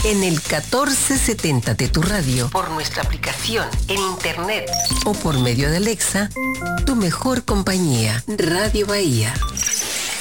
En el 1470 de tu radio, por nuestra aplicación, en internet o por medio de Alexa, tu mejor compañía, Radio Bahía.